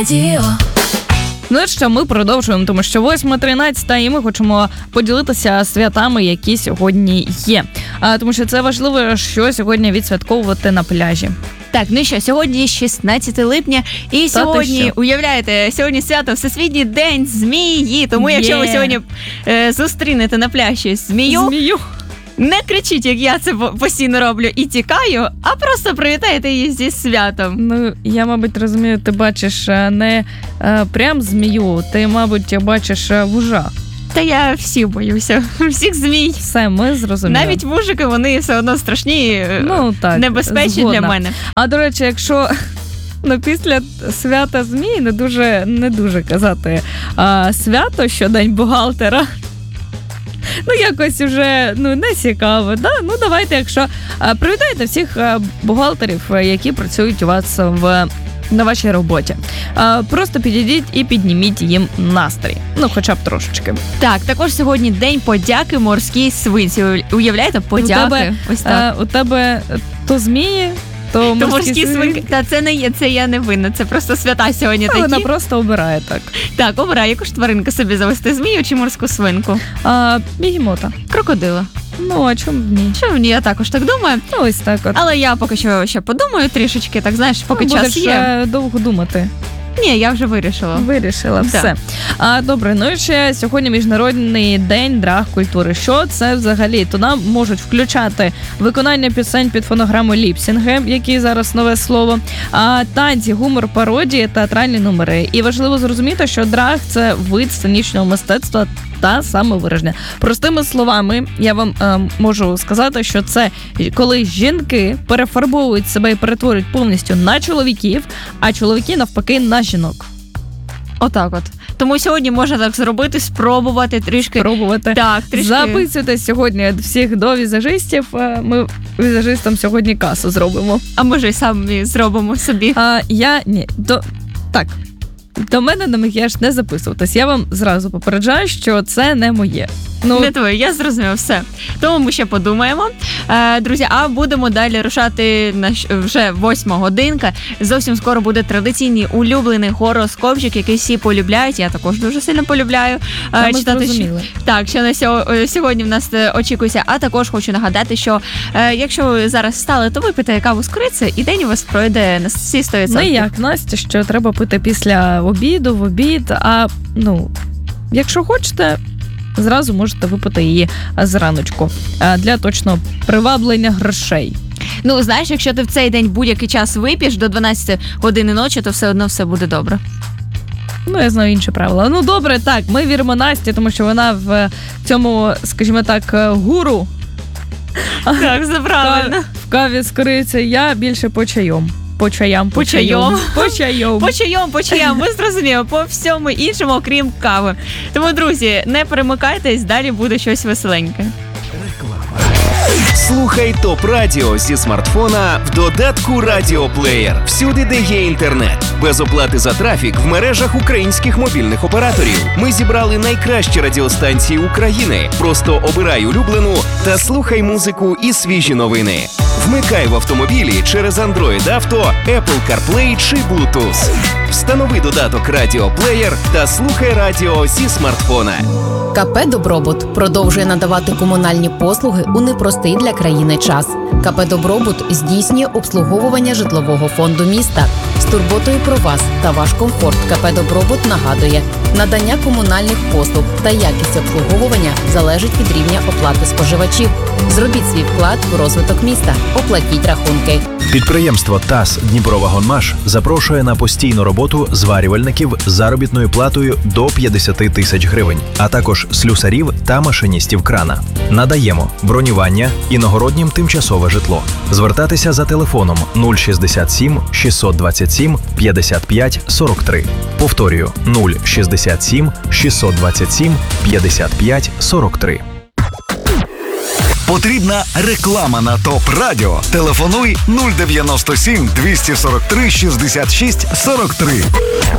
Радіо. Ну що, ми продовжуємо, тому що 8:13, і ми хочемо поділитися святами, які сьогодні є. Тому що це важливо, що сьогодні відсвятковувати на пляжі. Так, ну що, сьогодні 16 липня, і сьогодні, уявляєте, сьогодні свято Всесвітній день змії, тому якщо ви сьогодні зустрінете на пляжі змію, не кричіть, як я це постійно роблю, і тікаю, а просто привітайте її зі святом. Ну, я, мабуть, розумію, ти бачиш не прям змію, ти, мабуть, бачиш вужа. Та я всіх боюся, всіх змій. Все, ми зрозуміли. Навіть вужики, вони все одно страшні, небезпечні для мене. А, до речі, якщо... після свята змій не дуже казати свято, що День бухгалтера. Якось уже не цікаво. Да? Давайте, якщо привітайте всіх бухгалтерів, які працюють у вас на вашій роботі. Просто підійдіть і підніміть їм настрій. Хоча б трошечки. Так, також сьогодні День подяки морській свинці. Уявляєте, подяки. У тебе то змії, то морські свинки. Та це не є, це я не винна, це просто свята сьогодні такі. Вона просто обирає так. Так, обирає, яку ж тваринку собі завести, змію чи морську свинку? Бігемота. Крокодила. А чому б ні? Чому ні, я також так думаю. Ось так от. Але я поки що ще подумаю трішечки, так знаєш, поки час є. Будеш довго думати. Ні, я вже вирішила. Вирішила, все. Добре, і ще сьогодні Міжнародний день драг-культури. Що це взагалі? Туди можуть включати виконання пісень під фонограму ліпсінги, які зараз нове слово, танці, гумор, пародії, театральні номери. І важливо зрозуміти, що драг – це вид сценічного мистецтва та самовираження. Простими словами, я вам можу сказати, що це коли жінки перефарбовують себе і перетворюють повністю на чоловіків, а чоловіки навпаки на жінок. Отак от. Тому сьогодні можна так зробити, спробувати трішки. Так, трішки. Записуйте сьогодні всіх до візажистів. Ми візажистам сьогодні касу зробимо. А може й самі зробимо собі. До мене на макіяж не записуватись. Я вам зразу попереджаю, що це не моє. Не твоє, я зрозумів, все. Тому ми ще подумаємо. Друзі, а будемо далі рушати вже 8 годинка. Зовсім скоро буде традиційний улюблений гороскопчик, який всі полюбляють. Я також дуже сильно полюбляю читати. Так, що на сьогодні в нас очікується. А також хочу нагадати, що якщо ви зараз встали, то випийте каву з кориці, і день у вас пройде на всі 100%. Не як, Настя, що треба пити після обіду, в обід, якщо хочете, зразу можете випити її зраночку для точного приваблення грошей. Знаєш, якщо ти в цей день будь-який час вип'єш до 12 години ночі, то все одно все буде добре. Я знаю інші правила. Добре, так, ми віримо Насті, тому що вона в цьому, скажімо так, гуру. Так, все правильно. В каві з корицею, я більше по чайом. По чаям. Ви зрозуміли, по всьому іншому, окрім кави. Тому, друзі, не перемикайтесь, далі буде щось веселеньке. Слухай ТОП-радіо зі смартфона в додатку «Радіоплеєр». Всюди, де є інтернет. Без оплати за трафік в мережах українських мобільних операторів. Ми зібрали найкращі радіостанції України. Просто обирай улюблену та слухай музику і свіжі новини. Вмикай в автомобілі через Android Auto, Apple CarPlay чи Bluetooth. Встанови додаток «Радіоплеєр» та слухай радіо зі смартфона. КП «Добробут» продовжує надавати комунальні послуги у непростий для країни час. КП «Добробут» здійснює обслуговування житлового фонду міста. З турботою про вас та ваш комфорт КП «Добробут» нагадує, надання комунальних послуг та якість обслуговування залежить від рівня оплати споживачів. Зробіть свій вклад в розвиток міста. Оплатіть рахунки. Підприємство ТАСС «Дніпровагонмаш» запрошує на постійну роботу зварювальників з заробітною платою до 50 тисяч гривень, а також слюсарів та машиністів крана. Надаємо бронювання, іногороднім тимчасове житло. Звертатися за телефоном 067 627 55 43. Повторюю, 067 627 55 43. Потрібна реклама на ТОП-радіо? Телефонуй 097 243 66 43.